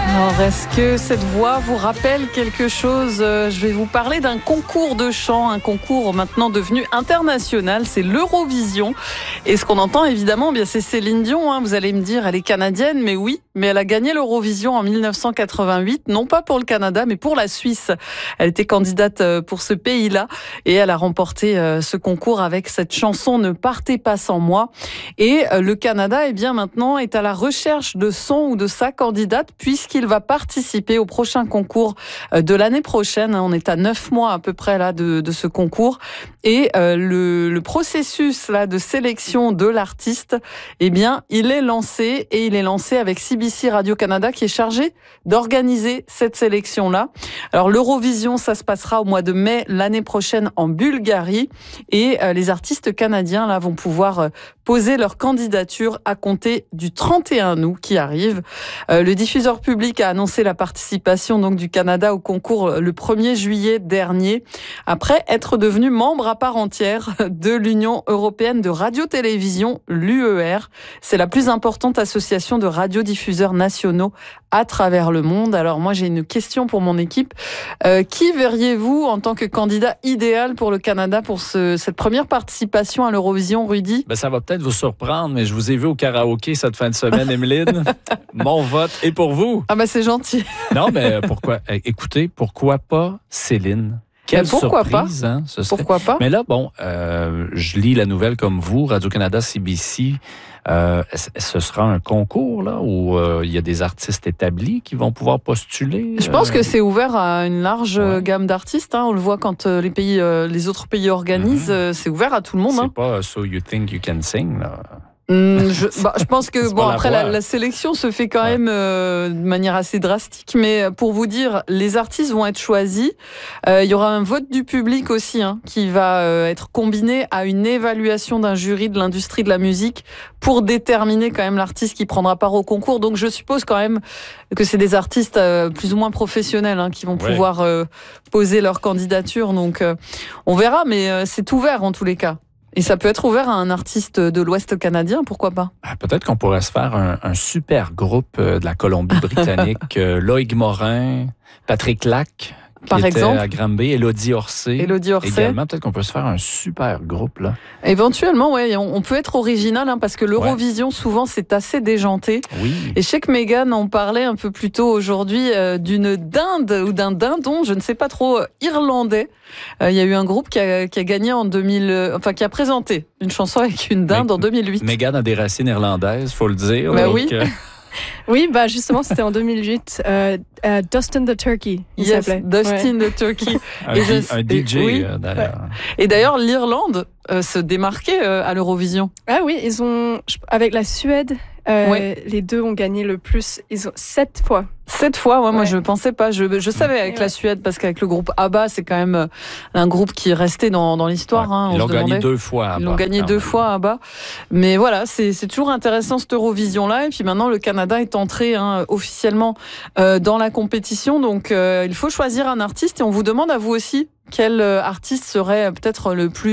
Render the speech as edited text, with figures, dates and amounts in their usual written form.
Alors, est-ce que cette voix vous rappelle quelque chose ? Je vais vous parler d'un concours de chant, un concours maintenant devenu international, c'est l'Eurovision. Et ce qu'on entend évidemment, bien c'est Céline Dion, hein. Vous allez me dire, elle est canadienne, mais oui, mais elle a gagné l'Eurovision en 1988, non pas pour le Canada, mais pour la Suisse. Elle était candidate pour ce pays-là et elle a remporté ce concours avec cette chanson « Ne partez pas sans moi ». Et le Canada, eh bien maintenant, est à la recherche de son ou de sa candidate puisqu'il va participer au prochain concours de l'année prochaine. On est à 9 mois à peu près là de ce concours. Et le processus là de sélection de l'artiste, eh bien, il est lancé et il est lancé avec CBC Radio-Canada qui est chargé d'organiser cette sélection-là. Alors l'Eurovision, ça se passera au mois de mai l'année prochaine en Bulgarie et les artistes canadiens là vont pouvoir poser leur candidature à compter du 31 août qui arrive. Le diffuseur public a annoncé la participation donc du Canada au concours le 1er juillet dernier après être devenu membre à part entière de l'Union européenne de radio-télévision, l'UER. C'est la plus importante association de radiodiffuseurs nationaux à travers le monde. Alors moi j'ai une question pour mon équipe. Qui verriez-vous en tant que candidat idéal pour le Canada pour cette première participation à l'Eurovision, Rudy? Ça va peut-être vous surprendre, mais je vous ai vu au karaoké cette fin de semaine, Emeline. Mon vote est pour vous. Ah c'est gentil. Non, mais pourquoi? Écoutez, pourquoi pas Céline? Quelle surprise, hein, ce serait. Pourquoi pas? Mais là, bon, je lis la nouvelle comme vous, Radio-Canada, CBC. Ce sera un concours là où il y a des artistes établis qui vont pouvoir postuler. Je pense que c'est ouvert à une large gamme d'artistes. Hein. On le voit quand les autres pays organisent. C'est ouvert à tout le monde. C'est hein. pas So You Think You Can Sing là. Je pense que après la sélection se fait quand même de manière assez drastique, mais pour vous dire, les artistes vont être choisis. Il y aura un vote du public aussi qui va être combiné à une évaluation d'un jury de l'industrie de la musique pour déterminer quand même l'artiste qui prendra part au concours. Donc je suppose quand même que c'est des artistes plus ou moins professionnels qui vont pouvoir poser leur candidature. Donc on verra, mais c'est ouvert en tous les cas. Et ça peut être ouvert à un artiste de l'Ouest canadien, pourquoi pas? Peut-être qu'on pourrait se faire un super groupe de la Colombie-Britannique. Loïc Morin, Patrick Lac, par exemple, à Granby, Élodie Orsay. Également, peut-être qu'on peut se faire un super groupe, là. Éventuellement, oui. On peut être original, parce que l'Eurovision, souvent, c'est assez déjanté. Oui. Et je sais que Mégane en parlait un peu plus tôt aujourd'hui d'une dinde ou d'un dindon, je ne sais pas trop, irlandais. Il y a eu un groupe qui a gagné en 2000, qui a présenté une chanson avec une dinde en 2008. Mégane a des racines irlandaises, faut le dire. Oui. Oui, justement, c'était en 2008. Dustin the Turkey, il s'appelait. Dustin the Turkey. un DJ, d'ailleurs. Et d'ailleurs, l'Irlande se démarquait à l'Eurovision. Ah oui, ils ont, avec la Suède, les deux ont gagné le plus. Ils ont 7 fois. 7 fois, moi je pensais pas. Je savais avec la Suède, parce qu'avec le groupe ABBA, c'est quand même un groupe qui est resté dans l'histoire. Ils l'ont gagné 2 fois. Ils l'ont gagné 2 fois ABBA. Mais voilà, c'est toujours intéressant cette Eurovision-là. Et puis maintenant, le Canada est entré officiellement dans la compétition. Donc il faut choisir un artiste et on vous demande à vous aussi quel artiste serait peut-être le plus